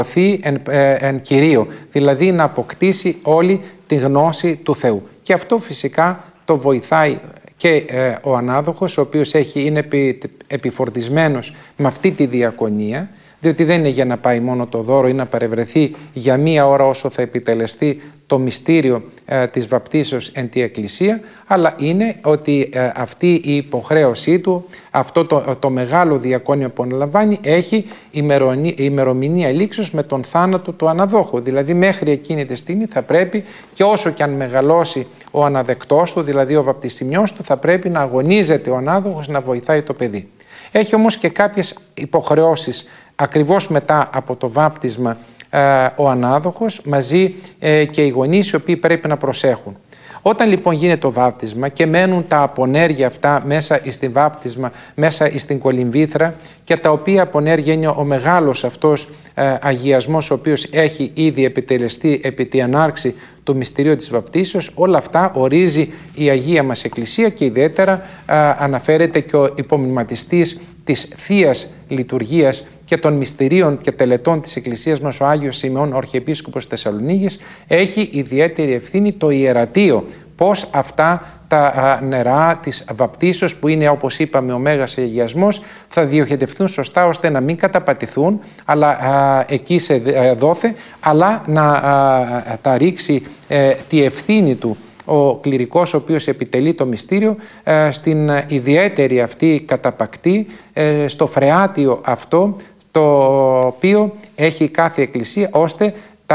εν κυρίω, δηλαδή να αποκτήσει όλη τη γνώση του Θεού. Και αυτό φυσικά το βοηθάει και ο ανάδοχος, ο οποίος είναι επιφορτισμένος με αυτή τη διακονία, διότι δεν είναι για να πάει μόνο το δώρο ή να παρευρεθεί για μία ώρα όσο θα επιτελεστεί το μυστήριο της βαπτίσεως εν τη Εκκλησία, αλλά είναι ότι αυτή η υποχρέωσή του, αυτό το μεγάλο διακόνιο που αναλαμβάνει, έχει ημερομηνία λήξεως με τον θάνατο του αναδόχου. Δηλαδή μέχρι εκείνη τη στιγμή θα πρέπει, και όσο και αν μεγαλώσει ο αναδεκτός του, δηλαδή ο βαπτιστημιός του, θα πρέπει να αγωνίζεται ο ανάδοχος να βοηθάει το παιδί. Έχει όμως και κάποιες υποχρεώσεις ακριβώς μετά από το βάπτισμα ο ανάδοχος, μαζί και οι γονείς, οι οποίοι πρέπει να προσέχουν. Όταν λοιπόν γίνεται το βάπτισμα και μένουν τα απονέρια αυτά μέσα στην βάπτισμα, μέσα στην κολυμβήθρα, και τα οποία απονέρια είναι ο μεγάλος αυτός αγιασμός, ο οποίος έχει ήδη επιτελεστεί επί τη ανάρξη του μυστηρίου της βαπτίσεως, όλα αυτά ορίζει η Αγία μας Εκκλησία, και ιδιαίτερα αναφέρεται και ο υπομνηματιστής της Θείας Λειτουργίας και των μυστηρίων και τελετών της Εκκλησίας μας, ο Άγιος Σημεών, ο Αρχιεπίσκοπος Θεσσαλονίκης, έχει ιδιαίτερη ευθύνη το ιερατείο, πώς αυτά τα νερά της βαπτίσεως, που είναι, όπως είπαμε, ο μέγας αγιασμός, θα διοχετευθούν σωστά ώστε να μην καταπατηθούν, αλλά εκεί σε δόθε, αλλά να τα ρίξει τη ευθύνη του ο κληρικός, ο οποίος επιτελεί το μυστήριο, στην ιδιαίτερη αυτή καταπακτή, στο φρεάτιο αυτό, το οποίο έχει κάθε εκκλησία, ώστε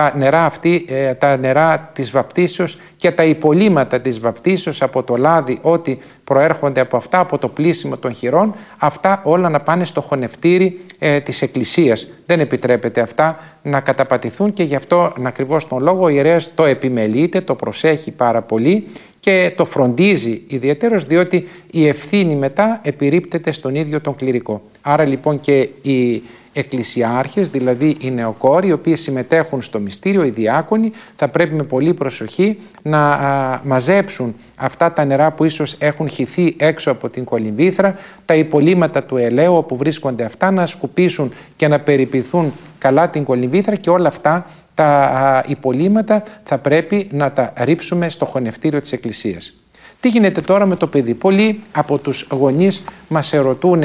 τα νερά της βαπτίσεως και τα υπολείμματα της βαπτίσεως από το λάδι, ό,τι προέρχονται από αυτά, από το πλήσιμο των χειρών, αυτά όλα να πάνε στο χωνευτήρι της Εκκλησίας. Δεν επιτρέπεται αυτά να καταπατηθούν, και γι' αυτό ακριβώς τον λόγο ο ιερέας το επιμελείται, το προσέχει πάρα πολύ και το φροντίζει ιδιαίτερος, διότι η ευθύνη μετά επιρρύπτεται στον ίδιο τον κληρικό. Άρα λοιπόν και οι εκκλησιάρχες, δηλαδή οι νεοκόροι, οι οποίοι συμμετέχουν στο μυστήριο, οι διάκονοι, θα πρέπει με πολύ προσοχή να μαζέψουν αυτά τα νερά που ίσως έχουν χυθεί έξω από την κολυμβήθρα, τα υπολείμματα του ελαίου όπου βρίσκονται αυτά, να σκουπίσουν και να περιποιηθούν καλά την κολυμβήθρα, και όλα αυτά τα υπολείμματα θα πρέπει να τα ρίψουμε στο χωνευτήριο της Εκκλησίας. Τι γίνεται τώρα με το παιδί? Πολλοί από τους γονείς μας ερωτούν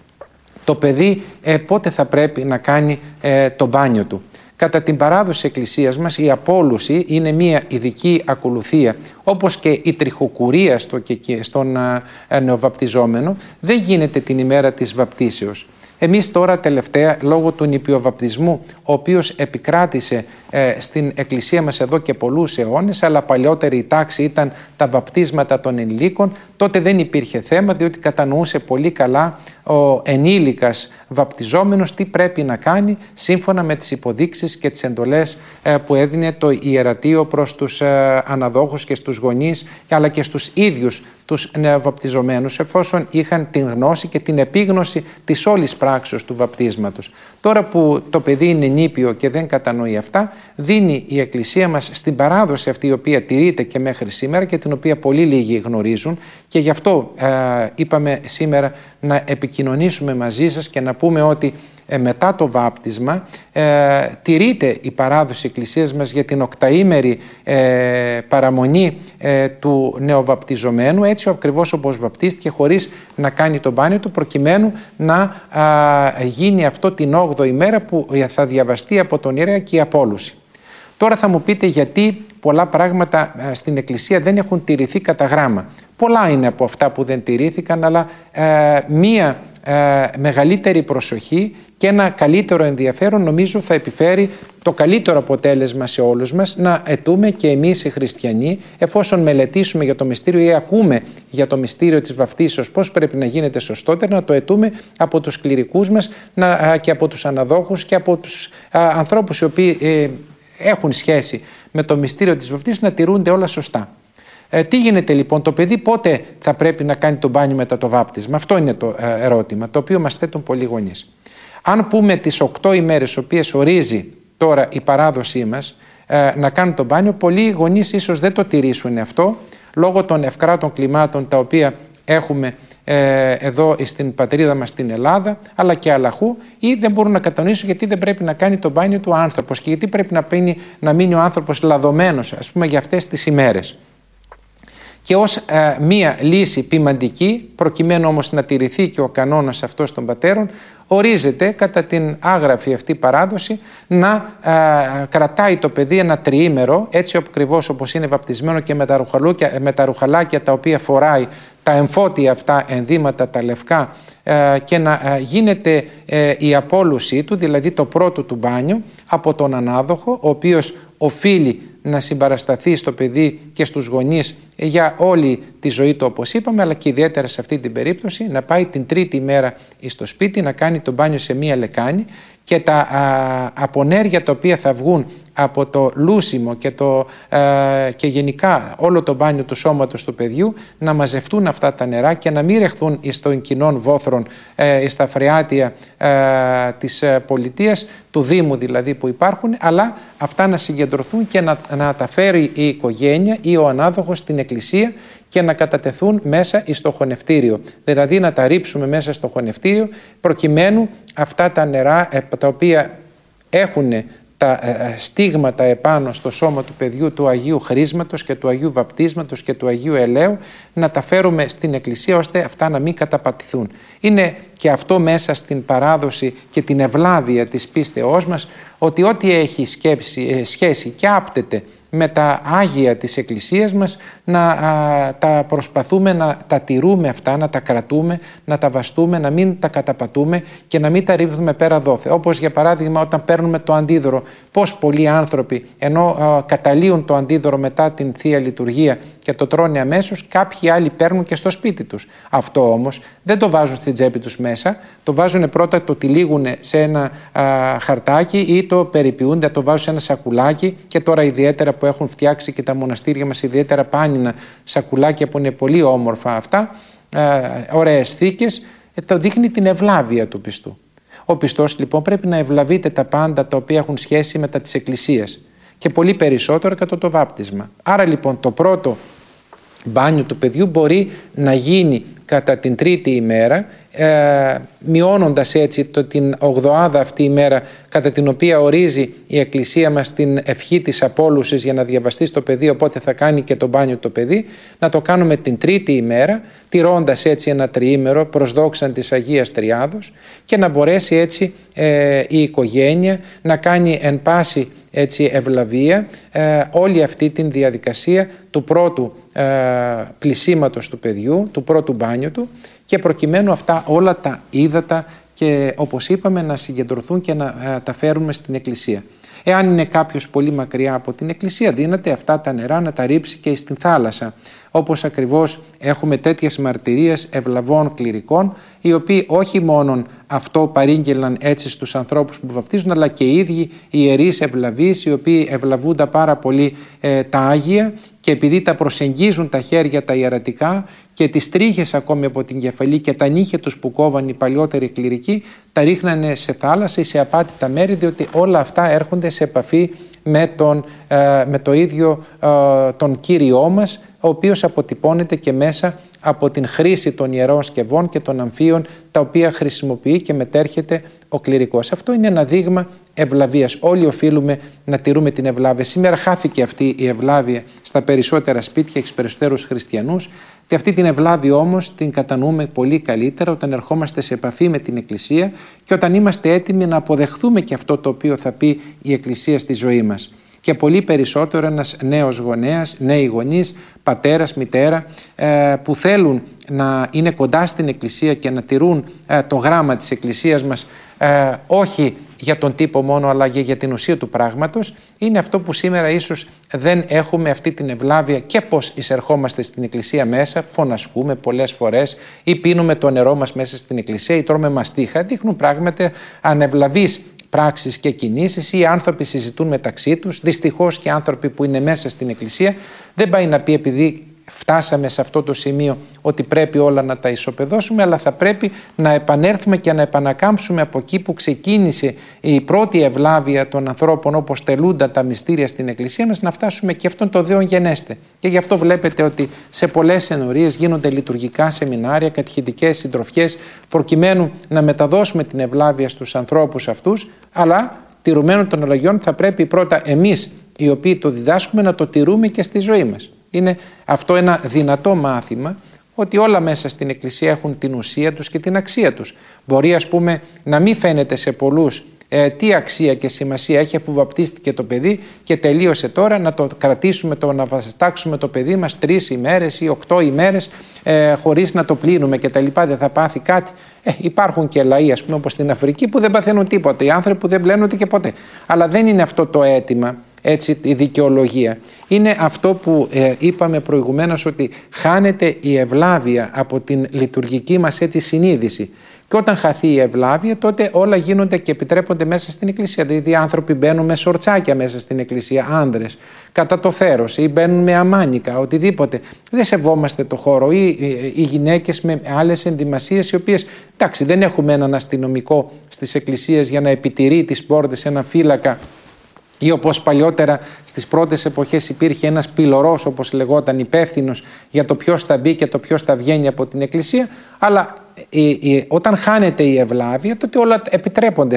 το παιδί πότε θα πρέπει να κάνει το μπάνιο του. Κατά την παράδοση της Εκκλησίας μας, η απόλουση είναι μια ειδική ακολουθία, όπως και η τριχοκουρία στον νεοβαπτιζόμενο δεν γίνεται την ημέρα της βαπτίσεως. Εμείς τώρα τελευταία, λόγω του νηπιοβαπτισμού, ο οποίος επικράτησε στην Εκκλησία μας εδώ και πολλούς αιώνες, αλλά παλιότερη η τάξη ήταν τα βαπτίσματα των ενηλίκων, τότε δεν υπήρχε θέμα, διότι κατανοούσε πολύ καλά ο ενήλικας βαπτιζόμενος τι πρέπει να κάνει σύμφωνα με τις υποδείξεις και τις εντολές που έδινε το ιερατείο προς τους αναδόχους και στους γονείς, αλλά και στους ίδιους τους νεοβαπτιζομένους, εφόσον είχαν την γνώση και την επίγνωση της όλης πράξεως του βαπτίσματος. Τώρα που το παιδί είναι νήπιο και δεν κατανοεί αυτά, δίνει η Εκκλησία μας στην παράδοση αυτή, η οποία τηρείται και μέχρι σήμερα και την οποία πολύ λίγοι γνωρίζουν, και γι' αυτό είπαμε σήμερα να επικοινωνήσουμε μαζί σας και να πούμε ότι μετά το βάπτισμα τηρείται η παράδοση Εκκλησίας μας για την οκταήμερη παραμονή του νεοβαπτιζομένου, έτσι ακριβώς όπως βαπτίστηκε, χωρίς να κάνει το μπάνιο του, προκειμένου να γίνει αυτό την 8η μέρα που θα διαβαστεί από τον ιερέα και η απόλουση. Τώρα θα μου πείτε γιατί πολλά πράγματα στην Εκκλησία δεν έχουν τηρηθεί κατά γράμμα. Πολλά είναι από αυτά που δεν τηρήθηκαν, αλλά μία μεγαλύτερη προσοχή και ένα καλύτερο ενδιαφέρον νομίζω θα επιφέρει το καλύτερο αποτέλεσμα σε όλους μας, να αιτούμε και εμείς οι χριστιανοί, εφόσον μελετήσουμε για το μυστήριο ή ακούμε για το μυστήριο της βαπτίσεως πώς πρέπει να γίνεται σωστότερα, να το αιτούμε από τους κληρικούς μας και από τους αναδόχους και από τους ανθρώπους οι οποίοι έχουν σχέση με το μυστήριο της βαπτίσεως, να τηρούνται όλα σωστά. Τι γίνεται λοιπόν, το παιδί πότε θα πρέπει να κάνει το μπάνιο μετά το βάπτισμα? Αυτό είναι το ερώτημα, το οποίο μας θέτουν πολλοί γονείς. Αν πούμε τις 8 ημέρες, οποίες ορίζει τώρα η παράδοσή μας, να κάνουν το μπάνιο, πολλοί γονείς ίσως δεν το τηρήσουν αυτό, λόγω των ευκράτων κλιμάτων τα οποία έχουμε εδώ στην πατρίδα μας στην Ελλάδα, αλλά και αλλαχού, ή δεν μπορούν να κατανοήσουν γιατί δεν πρέπει να κάνει το μπάνιο του ο άνθρωπος και γιατί πρέπει να μείνει ο άνθρωπος λαδωμένος, ας πούμε, για αυτές τις ημέρες. Και ως μία λύση ποιμαντική, προκειμένου όμως να τηρηθεί και ο κανόνας αυτός των πατέρων, ορίζεται κατά την άγραφη αυτή παράδοση να κρατάει το παιδί ένα τριήμερο, έτσι ακριβώς όπως είναι βαπτισμένο και με τα ρουχαλάκια τα οποία φοράει, τα εμφώτια αυτά ενδύματα, τα λευκά, και να γίνεται η απόλουσή του, δηλαδή το πρώτο του μπάνιο, από τον ανάδοχο, ο οποίος οφείλει να συμπαρασταθεί στο παιδί και στους γονείς για όλη τη ζωή του, όπως είπαμε, αλλά και ιδιαίτερα σε αυτή την περίπτωση να πάει την τρίτη ημέρα στο σπίτι, να κάνει το μπάνιο σε μία λεκάνη και τα απονέρια τα οποία θα βγουν από το λούσιμο και γενικά όλο το μπάνιο του σώματος του παιδιού, να μαζευτούν αυτά τα νερά και να μην ρεχθούν των κοινών βόθρων στα φρεάτια της πολιτείας, του Δήμου δηλαδή που υπάρχουν, αλλά αυτά να συγκεντρωθούν και να τα φέρει η οικογένεια ή ο ανάδοχος στην εκκλησία και να κατατεθούν μέσα στο χωνευτήριο. Δηλαδή να τα ρίψουμε μέσα στο χωνευτήριο, προκειμένου αυτά τα νερά τα οποία έχουν τα στίγματα επάνω στο σώμα του παιδιού του Αγίου Χρίσματος και του Αγίου Βαπτίσματος και του Αγίου Ελαίου, να τα φέρουμε στην εκκλησία ώστε αυτά να μην καταπατηθούν. Είναι και αυτό μέσα στην παράδοση και την ευλάβεια της πίστεώς μας, ότι ό,τι έχει σχέση και άπτεται με τα Άγια της Εκκλησίας μας, να τα προσπαθούμε να τα τηρούμε αυτά, να τα κρατούμε, να τα βαστούμε, να μην τα καταπατούμε και να μην τα ρίχνουμε πέρα δόθε. Όπως για παράδειγμα όταν παίρνουμε το αντίδωρο, πώς πολλοί άνθρωποι ενώ καταλύουν το αντίδωρο μετά την Θεία Λειτουργία και το τρώνε αμέσως, κάποιοι άλλοι παίρνουν και στο σπίτι τους. Αυτό όμως δεν το βάζουν στην τσέπη τους μέσα, το βάζουν πρώτα, το τυλίγουν σε ένα χαρτάκι ή το περιποιούνται, το βάζουν σε ένα σακουλάκι, και τώρα ιδιαίτερα που έχουν φτιάξει και τα μοναστήρια μας ιδιαίτερα πάνινα σακουλάκια που είναι πολύ όμορφα αυτά, ωραίες θήκες, το δείχνει την ευλάβεια του πιστού. Ο πιστός λοιπόν πρέπει να ευλαβείται τα πάντα τα οποία έχουν σχέση με τα της Εκκλησίας και πολύ περισσότερο κατά το βάπτισμα. Άρα λοιπόν το πρώτο μπάνιο του παιδιού μπορεί να γίνει κατά την τρίτη ημέρα, μειώνοντας έτσι την 8η αυτή ημέρα κατά την οποία ορίζει η Εκκλησία μας την ευχή της απόλουσης για να διαβαστεί στο παιδί, οπότε θα κάνει και το μπάνιο το παιδί, να το κάνουμε την τρίτη ημέρα, τηρώντας έτσι ένα τριήμερο προς δόξαν της Αγίας Τριάδος, και να μπορέσει έτσι η οικογένεια να κάνει εν πάση έτσι ευλαβία όλη αυτή την διαδικασία του πρώτου πλησίματος του παιδιού, του πρώτου μπάνιου του, και προκειμένου αυτά όλα τα ύδατα και όπως είπαμε να συγκεντρωθούν και να τα φέρουμε στην εκκλησία. Εάν είναι κάποιος πολύ μακριά από την εκκλησία, δύναται αυτά τα νερά να τα ρίψει και στην θάλασσα, όπως ακριβώς έχουμε τέτοιες μαρτυρίες ευλαβών κληρικών, οι οποίοι όχι μόνον αυτό παρήγγελναν έτσι στους ανθρώπους που βαπτίζουν, αλλά και οι ίδιοι οι ιερείς ευλαβείς, οι οποίοι ευλαβούνται πάρα πολύ τα Άγια, και επειδή τα προσεγγίζουν τα χέρια τα ιερατικά και τις τρίχες ακόμη από την κεφαλή και τα νύχια τους που κόβαν οι παλιότεροι κληρικοί, τα ρίχνανε σε θάλασσα ή σε απάτητα μέρη, διότι όλα αυτά έρχονται σε επαφή με το ίδιο τον Κύριό μας, ο οποίος αποτυπώνεται και μέσα από την χρήση των ιερών σκευών και των αμφίων τα οποία χρησιμοποιεί και μετέρχεται ο κληρικός. Αυτό είναι ένα δείγμα ευλαβίας. Όλοι οφείλουμε να τηρούμε την ευλάβεια. Σήμερα χάθηκε αυτή η ευλάβεια στα περισσότερα σπίτια και στους περισσότερους χριστιανούς, και αυτή την ευλάβεια όμως την κατανοούμε πολύ καλύτερα όταν ερχόμαστε σε επαφή με την Εκκλησία και όταν είμαστε έτοιμοι να αποδεχθούμε και αυτό το οποίο θα πει η Εκκλησία στη ζωή μας. Και πολύ περισσότερο ένας νέος γονέας, νέοι γονείς, πατέρας, μητέρα, που θέλουν να είναι κοντά στην Εκκλησία και να τηρούν το γράμμα της Εκκλησίας μας, όχι για τον τύπο μόνο αλλά για την ουσία του πράγματος, είναι αυτό που σήμερα ίσως δεν έχουμε αυτή την ευλάβεια, και πως εισερχόμαστε στην Εκκλησία μέσα, φωνασκούμε πολλές φορές ή πίνουμε το νερό μας μέσα στην Εκκλησία ή τρώμε μαστίχα, δείχνουν πράγματα ανευλαβείς πράξεις και κινήσεις, ή οι άνθρωποι συζητούν μεταξύ τους. Δυστυχώς και άνθρωποι που είναι μέσα στην Εκκλησία δεν πάει να πει επειδή φτάσαμε σε αυτό το σημείο ότι πρέπει όλα να τα ισοπεδώσουμε, αλλά θα πρέπει να επανέλθουμε και να επανακάμψουμε από εκεί που ξεκίνησε η πρώτη ευλάβεια των ανθρώπων, όπως τελούνταν τα μυστήρια στην Εκκλησία μας, να φτάσουμε και αυτόν το Δεόν γενέστε. Και γι' αυτό βλέπετε ότι σε πολλές ενορίες γίνονται λειτουργικά σεμινάρια, κατηχητικές συντροφιές, προκειμένου να μεταδώσουμε την ευλάβεια στους ανθρώπους αυτούς, αλλά τηρουμένων των αλλαγιών θα πρέπει πρώτα εμείς οι οποίοι το διδάσκουμε να το τηρούμε και στη ζωή μας. Είναι αυτό ένα δυνατό μάθημα, ότι όλα μέσα στην Εκκλησία έχουν την ουσία τους και την αξία τους. Μπορεί, ας πούμε, να μην φαίνεται σε πολλούς τι αξία και σημασία έχει αφού βαπτίστηκε το παιδί και τελείωσε τώρα, να το κρατήσουμε, να βαστάξουμε το παιδί μας 3 ημέρες ή 8 ημέρες χωρίς να το πλύνουμε και τα λοιπά, δεν θα πάθει κάτι. Υπάρχουν και λαοί, ας πούμε, όπως στην Αφρική, που δεν παθαίνουν τίποτα, οι άνθρωποι που δεν πλένονται και ποτέ. Αλλά δεν είναι αυτό το αίτημα. Έτσι, η δικαιολογία είναι αυτό που είπαμε προηγουμένως, ότι χάνεται η ευλάβεια από την λειτουργική μας έτσι συνείδηση. Και όταν χαθεί η ευλάβεια, τότε όλα γίνονται και επιτρέπονται μέσα στην Εκκλησία. Δηλαδή, οι άνθρωποι μπαίνουν με σορτσάκια μέσα στην Εκκλησία, άνδρες, κατά το θέρος, ή μπαίνουν με αμάνικα, οτιδήποτε. Δεν σεβόμαστε το χώρο. Ή οι γυναίκες με άλλες ενδυμασίες, οι οποίες, εντάξει, δεν έχουμε έναν αστυνομικό στις εκκλησίες για να επιτηρεί τις πόρτες, έναν φύλακα. Ή όπως παλιότερα στις πρώτες εποχές υπήρχε ένας πυλωρός, όπως λεγόταν, υπεύθυνος για το ποιος θα μπει και το ποιος θα βγαίνει από την Εκκλησία, αλλά όταν χάνεται η ευλάβεια, τότε όλα επιτρέπονται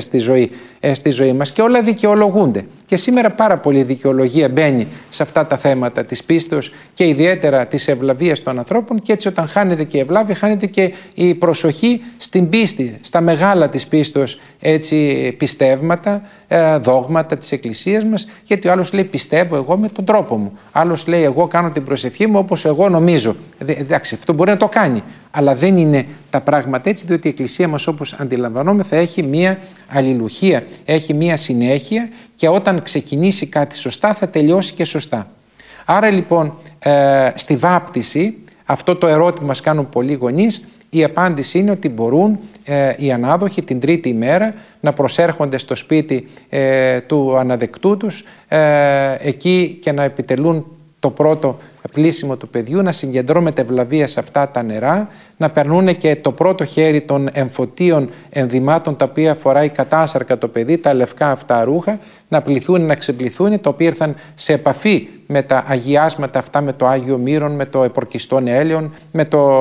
στη ζωή μας και όλα δικαιολογούνται. Και σήμερα πάρα πολύ δικαιολογία μπαίνει σε αυτά τα θέματα της πίστεως και ιδιαίτερα της ευλαβίας των ανθρώπων, και έτσι όταν χάνεται και η ευλάβεια, χάνεται και η προσοχή στην πίστη, στα μεγάλα της πίστεως έτσι, πιστεύματα, δόγματα της Εκκλησίας μας, γιατί ο άλλος λέει πιστεύω εγώ με τον τρόπο μου, άλλος λέει εγώ κάνω την προσευχή μου όπως εγώ νομίζω. Εντάξει, αυτό μπορεί να το κάνει, αλλά δεν είναι τα πράγματα έτσι, διότι η Εκκλησία μας, όπως αντιλαμβανόμεθα, έχει μία αλληλουχία, έχει μία συνέχεια, και όταν ξεκινήσει κάτι σωστά θα τελειώσει και σωστά. Άρα λοιπόν στη βάπτιση, αυτό το ερώτημα μας κάνουν πολλοί γονείς, η απάντηση είναι ότι μπορούν οι ανάδοχοι την τρίτη ημέρα να προσέρχονται στο σπίτι του αναδεκτού τους εκεί και να επιτελούν το πρώτο πλήσιμο του παιδιού, να συγκεντρώνεται ευλαβία σε αυτά τα νερά, να περνούν και το πρώτο χέρι των εμφωτίων ενδυμάτων τα οποία φοράει κατάσαρκα το παιδί, τα λευκά αυτά ρούχα, να πληθούν, να ξεπληθούν, τα οποία ήρθαν σε επαφή με τα αγιάσματα αυτά, με το Άγιο Μύρον, με το Επορκιστόν Έλεον, με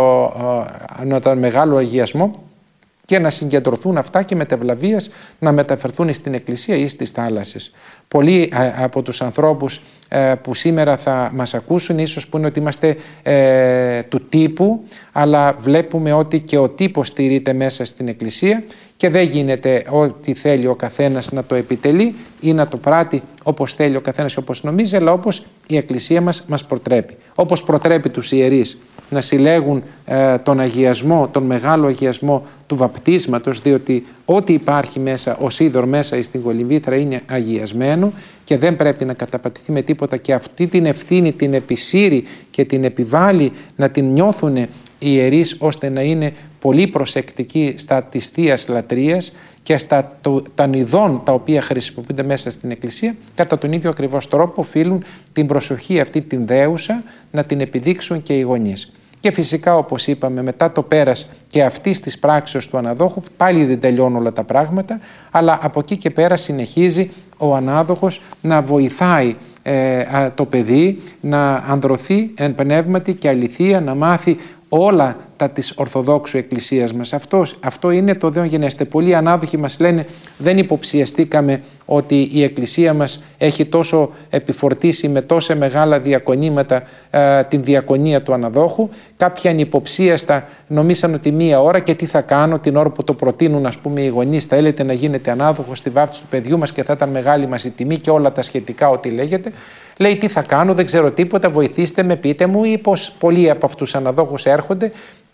τον μεγάλο αγιασμό, και να συγκεντρωθούν αυτά και μετευλαβίας να μεταφερθούν στην Εκκλησία ή στις θάλασσες. Πολλοί από τους ανθρώπους που σήμερα θα μας ακούσουν ίσως πούνε ότι είμαστε του τύπου, αλλά βλέπουμε ότι και ο τύπος στηρείται μέσα στην Εκκλησία και δεν γίνεται ό,τι θέλει ο καθένας να το επιτελεί ή να το πράττει όπως θέλει ο καθένας, όπως νομίζει, αλλά όπως η Εκκλησία μας προτρέπει. Όπως προτρέπει τους ιερείς να συλλέγουν τον αγιασμό, τον μεγάλο αγιασμό του βαπτίσματος, διότι ό,τι υπάρχει μέσα, ο σίδωρ μέσα στην κολυμβήθρα είναι αγιασμένο και δεν πρέπει να καταπατηθεί με τίποτα, και αυτή την ευθύνη την επισύρει και την επιβάλλει να την νιώθουν οι ιερείς, ώστε να είναι πολύ προσεκτικοί στα της Θείας λατρείας και στα των ειδών τα οποία χρησιμοποιούνται μέσα στην Εκκλησία. Κατά τον ίδιο ακριβώς τρόπο οφείλουν την προσοχή αυτή την δέουσα να την επιδείξουν και οι γονείς. Και φυσικά, όπως είπαμε, μετά το πέρας και αυτής της πράξεως του αναδόχου, πάλι δεν τελειώνουν όλα τα πράγματα, αλλά από εκεί και πέρα συνεχίζει ο ανάδοχος να βοηθάει το παιδί να ανδρωθεί εν πνεύματι και αληθεία, να μάθει όλα τα της Ορθοδόξου Εκκλησίας μας. Αυτό είναι το Δεόν γενέστε. Πολλοί ανάδοχοι μας λένε δεν υποψιαστήκαμε ότι η Εκκλησία μας έχει τόσο επιφορτήσει με τόσα μεγάλα διακονήματα την διακονία του αναδόχου. Κάποιοι ανυποψίαστα νομίσαν ότι μία ώρα και τι θα κάνω την ώρα που το προτείνουν, ας πούμε, οι γονείς, θα έλετε να γίνετε ανάδοχος στη βάφτιση του παιδιού μας και θα ήταν μεγάλη μας η τιμή και όλα τα σχετικά ό,τι λέγεται. Λέει τι θα κάνω, δεν ξέρω τίποτα, βοηθήστε με, πείτε μου, ή πως πολλοί από αυτούς τους αναδόχους έρχονται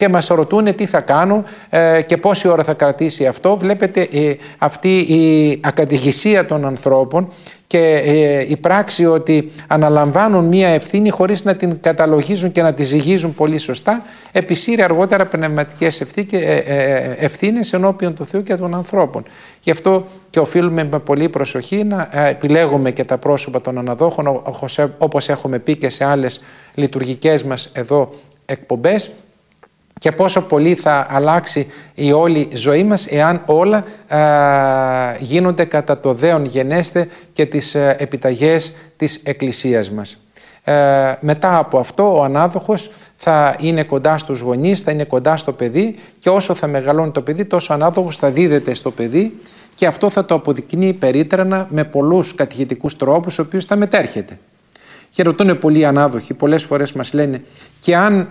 και μας ρωτούν τι θα κάνω και πόση ώρα θα κρατήσει αυτό. Βλέπετε αυτή η ακατηγησία των ανθρώπων και η πράξη ότι αναλαμβάνουν μία ευθύνη χωρίς να την καταλογίζουν και να τη ζυγίζουν πολύ σωστά, επισύρει αργότερα πνευματικές ευθύνες ενώπιον του Θεού και των ανθρώπων. Γι' αυτό και οφείλουμε με πολύ προσοχή να επιλέγουμε και τα πρόσωπα των αναδόχων, όπως έχουμε πει και σε άλλες λειτουργικές μας εδώ εκπομπές, και πόσο πολύ θα αλλάξει η όλη ζωή μας εάν όλα γίνονται κατά το δέον γενέσθε και τις επιταγές της Εκκλησίας μας. Μετά από αυτό ο ανάδοχος θα είναι κοντά στους γονείς, θα είναι κοντά στο παιδί, και όσο θα μεγαλώνει το παιδί τόσο ο ανάδοχος θα δίδεται στο παιδί, και αυτό θα το αποδεικνύει περίτρανα με πολλούς κατηχητικούς τρόπους, ο οποίους θα μετέρχεται. Και ρωτούν πολλοί ανάδοχοι, πολλές φορές μας λένε, και αν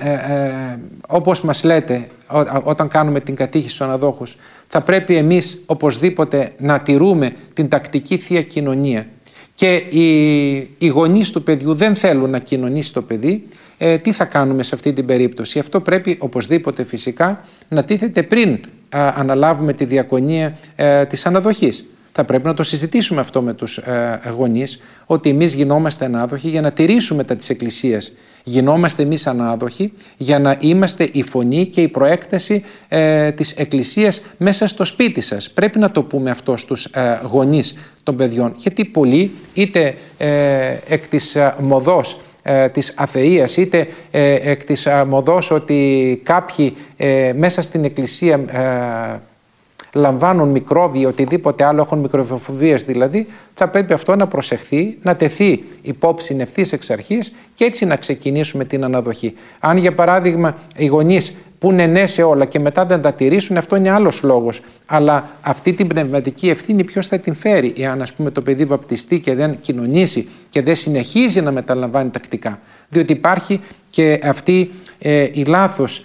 όπως μας λέτε όταν κάνουμε την κατήχηση στους αναδόχους, θα πρέπει εμείς οπωσδήποτε να τηρούμε την τακτική Θεία Κοινωνία και οι γονείς του παιδιού δεν θέλουν να κοινωνήσει το παιδί, τι θα κάνουμε σε αυτή την περίπτωση? Αυτό πρέπει οπωσδήποτε φυσικά να τίθεται πριν αναλάβουμε τη διακονία της αναδοχής. Θα πρέπει να το συζητήσουμε αυτό με τους γονείς, ότι εμείς γινόμαστε ανάδοχοι για να τηρήσουμε τα της Εκκλησίας. Γινόμαστε εμείς ανάδοχοι για να είμαστε η φωνή και η προέκταση της Εκκλησίας μέσα στο σπίτι σας. Πρέπει να το πούμε αυτό στους γονείς των παιδιών, γιατί πολλοί είτε εκ της μοδός της αθείας, είτε εκ της μοδός ότι κάποιοι μέσα στην Εκκλησία λαμβάνουν μικρόβια ή οτιδήποτε άλλο, έχουν μικροβιοφοβίες δηλαδή, θα πρέπει αυτό να προσεχθεί, να τεθεί υπόψη ευθύς εξ αρχής και έτσι να ξεκινήσουμε την αναδοχή. Αν για παράδειγμα οι γονείς πούνε ναι σε όλα και μετά δεν τα τηρήσουν, αυτό είναι άλλος λόγος. Αλλά αυτή την πνευματική ευθύνη ποιος θα την φέρει, εάν ας πούμε το παιδί βαπτιστεί και δεν κοινωνήσει και δεν συνεχίζει να μεταλαμβάνει τακτικά? Διότι υπάρχει και αυτή η λάθος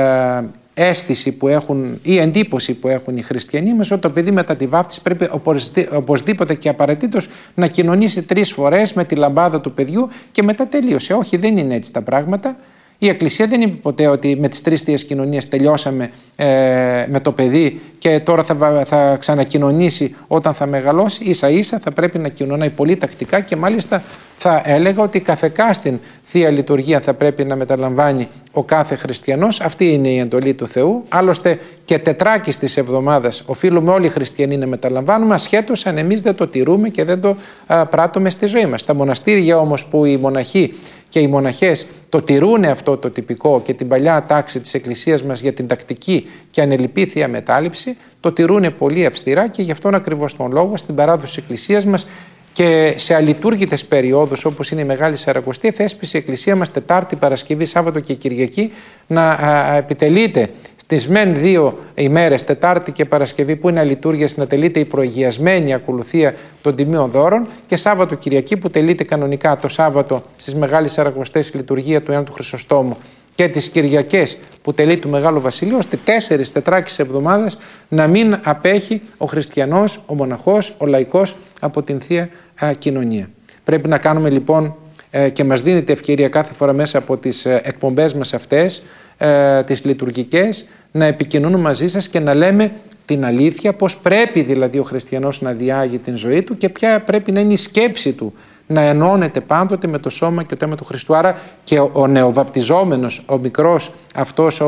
αίσθηση που έχουν ή εντύπωση που έχουν οι χριστιανοί μας, ότι το παιδί μετά τη βάφτιση πρέπει οπωσδήποτε και απαραίτητος να κοινωνήσει 3 φορές με τη λαμπάδα του παιδιού και μετά τελείωσε. Όχι, δεν είναι έτσι τα πράγματα. Η Εκκλησία δεν είπε ποτέ ότι με τις 3 θείες κοινωνίες τελειώσαμε με το παιδί και τώρα θα ξανακοινωνήσει όταν θα μεγαλώσει. Ίσα ίσα θα πρέπει να κοινωνάει πολύ τακτικά, και μάλιστα θα έλεγα ότι καθεκά στην Θεία Λειτουργία θα πρέπει να μεταλαμβάνει ο κάθε χριστιανός. Αυτή είναι η εντολή του Θεού. Άλλωστε και τετράκις της εβδομάδας οφείλουμε όλοι οι χριστιανοί να μεταλαμβάνουμε, ασχέτως αν εμείς δεν το τηρούμε και δεν το πράττουμε στη ζωή μας. Τα μοναστήρια όμως που οι μοναχοί και οι μοναχές το τηρούν αυτό το τυπικό και την παλιά τάξη της Εκκλησίας μας για την τακτική και ανελιπή Θεία Μετάληψη, το τηρούν πολύ αυστηρά, και γι' αυτόν ακριβώς τον λόγο στην παράδοση της Εκκλησίας μας και σε αλειτούργητες περιόδους όπως είναι η Μεγάλη Σαρακοστή, θέσπισε η Εκκλησία μας Τετάρτη, Παρασκευή, Σάββατο και Κυριακή να επιτελείται στις μεν 2 ημέρες, Τετάρτη και Παρασκευή που είναι αλειτούργιας, να τελείται η προηγιασμένη ακολουθία των τιμίων δώρων, και Σάββατο Κυριακή που τελείται κανονικά το Σάββατο στις Μεγάλες Σαρακοστές η λειτουργία του Ιωάννου του Χρυσοστόμου, και τις Κυριακές που τελεί του Μεγάλου Βασιλείου, ώστε 4 τετράκις εβδομάδες να μην απέχει ο χριστιανός, ο μοναχός, ο λαϊκός από την Θεία Κοινωνία. Πρέπει να κάνουμε λοιπόν, και μας δίνεται ευκαιρία κάθε φορά μέσα από τις εκπομπές μας αυτές, τις λειτουργικές, να επικοινωνούμε μαζί σας και να λέμε την αλήθεια, πώς πρέπει δηλαδή ο χριστιανός να διάγει την ζωή του και ποια πρέπει να είναι η σκέψη του, να ενώνεται πάντοτε με το σώμα και το αίμα του Χριστού. Άρα και ο νεοβαπτιζόμενος, ο μικρός αυτός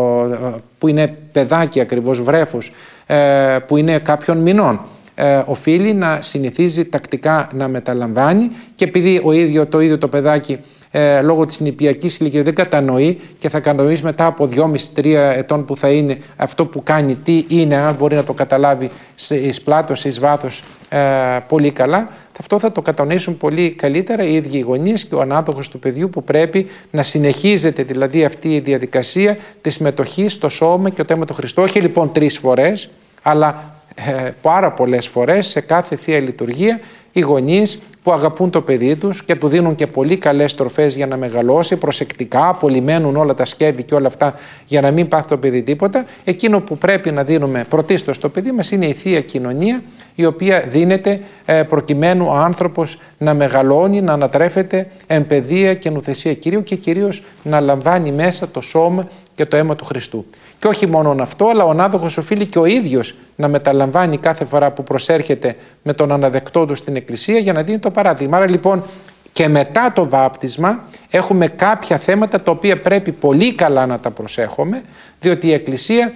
που είναι παιδάκι ακριβώς, βρέφος, που είναι κάποιων μηνών, οφείλει να συνηθίζει τακτικά να μεταλαμβάνει, και επειδή το ίδιο το παιδάκι λόγω της νηπιακής ηλικίας δεν κατανοεί, και θα κατανοήσει μετά από 2,5-3 ετών που θα είναι αυτό που κάνει τι είναι, αν μπορεί να το καταλάβει εις πλάτος, εις βάθος πολύ καλά, αυτό θα το κατανοήσουν πολύ καλύτερα οι ίδιοι οι γονείς και ο ανάδοχος του παιδιού, που πρέπει να συνεχίζεται δηλαδή αυτή η διαδικασία της συμμετοχής στο σώμα και το αίμα του Χριστού. Όχι λοιπόν 3 φορές, αλλά πάρα πολλές φορές σε κάθε Θεία Λειτουργία οι γονείς που αγαπούν το παιδί τους και του δίνουν και πολύ καλές τροφές για να μεγαλώσει, προσεκτικά απολυμμένουν όλα τα σκεύη και όλα αυτά για να μην πάθει το παιδί τίποτα. Εκείνο που πρέπει να δίνουμε πρωτίστως στο παιδί μας είναι η Θεία Κοινωνία, η οποία δίνεται προκειμένου ο άνθρωπος να μεγαλώνει, να ανατρέφεται εν παιδεία και νουθεσία Κυρίου και κυρίως να λαμβάνει μέσα το σώμα και το αίμα του Χριστού. Και όχι μόνο αυτό, αλλά ο ανάδοχος οφείλει και ο ίδιος να μεταλαμβάνει κάθε φορά που προσέρχεται με τον αναδεκτό του στην Εκκλησία για να δίνει το παράδειγμα. Άρα λοιπόν και μετά το βάπτισμα έχουμε κάποια θέματα τα οποία πρέπει πολύ καλά να τα προσέχουμε, διότι η Εκκλησία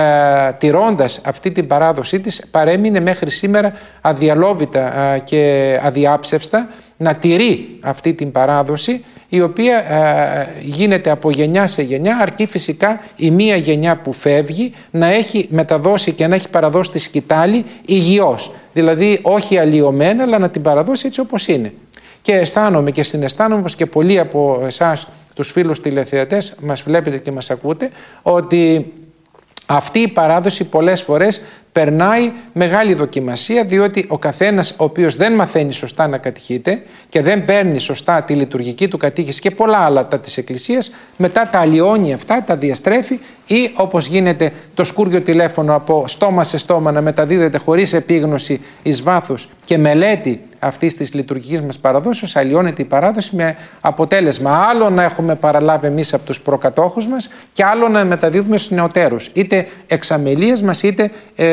τηρώντας αυτή την παράδοσή της παρέμεινε μέχρι σήμερα αδιαλόβητα και αδιάψευστα να τηρεί αυτή την παράδοση, η οποία γίνεται από γενιά σε γενιά, αρκεί φυσικά η μία γενιά που φεύγει να έχει μεταδώσει και να έχει παραδώσει τη σκητάλη υγιώς, δηλαδή όχι αλλοιωμένα, αλλά να την παραδώσει έτσι όπως είναι. Και αισθάνομαι και συναισθάνομαι, όπως και πολλοί από εσάς τους φίλους τηλεθεατές μας βλέπετε και μας ακούτε, ότι αυτή η παράδοση πολλές φορές περνάει μεγάλη δοκιμασία, διότι ο καθένας ο οποίος δεν μαθαίνει σωστά να κατηχείται και δεν παίρνει σωστά τη λειτουργική του κατήχηση και πολλά άλλα τα της Εκκλησίας, μετά τα αλλοιώνει αυτά, τα διαστρέφει ή όπως γίνεται το σκούριο τηλέφωνο από στόμα σε στόμα να μεταδίδεται χωρίς επίγνωση εις βάθος και μελέτη αυτής της λειτουργικής μας παραδόσεως, αλλοιώνεται η παράδοση με αποτέλεσμα άλλο να έχουμε παραλάβει εμείς από τους προκατόχους μας και άλλο να μεταδίδουμε στους νεωτέρους, είτε εξαμελίας μας είτε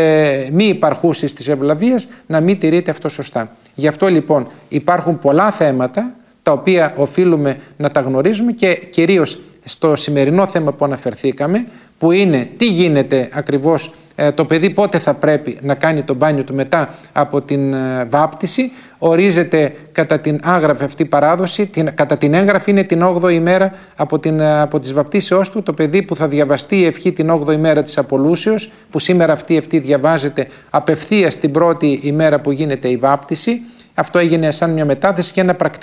μη υπαρχούσης της ευλαβίας, να μην τηρείται αυτό σωστά. Γι' αυτό λοιπόν υπάρχουν πολλά θέματα τα οποία οφείλουμε να τα γνωρίζουμε και κυρίως στο σημερινό θέμα που αναφερθήκαμε, που είναι τι γίνεται ακριβώς το παιδί πότε θα πρέπει να κάνει το μπάνιο του μετά από την βάπτιση. Ορίζεται κατά την άγραφη αυτή παράδοση, κατά την έγγραφη είναι την 8η ημέρα από τις βαπτίσεώς του, το παιδί που θα διαβαστεί η ευχή την 8η ημέρα της Απολούσεως, που σήμερα αυτή η ευχή διαβάζεται απευθείας την πρώτη ημέρα που γίνεται η βάπτιση. Αυτό έγινε σαν μια μετάθεση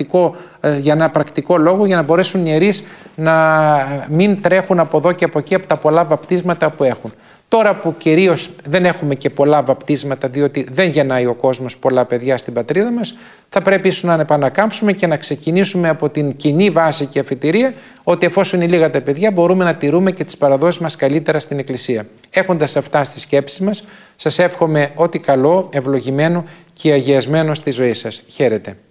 για ένα πρακτικό λόγο, για να μπορέσουν οι ιερείς να μην τρέχουν από εδώ και από εκεί από τα πολλά βαπτίσματα που έχουν. Τώρα που κυρίως δεν έχουμε και πολλά βαπτίσματα, διότι δεν γεννάει ο κόσμος πολλά παιδιά στην πατρίδα μας, θα πρέπει ίσως να επανακάμψουμε και να ξεκινήσουμε από την κοινή βάση και αφετηρία ότι εφόσον είναι λίγα τα παιδιά μπορούμε να τηρούμε και τις παραδόσεις μας καλύτερα στην Εκκλησία. Έχοντας αυτά στις σκέψεις μας, σας εύχομαι ό,τι καλό, ευλογημένο και αγιασμένο στη ζωή σας. Χαίρετε.